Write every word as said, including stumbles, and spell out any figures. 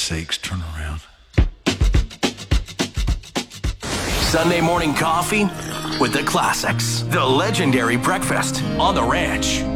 sakes, turn around. Sunday morning coffee with the classics. The legendary breakfast on the ranch.